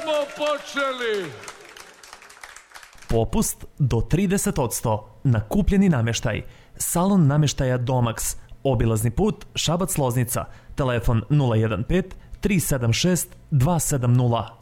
počeli! Popust do 30% na kupljeni namještaj. Salon namještaja Domax. Obilazni put Šabac-Loznica. Telefon 015 376 270.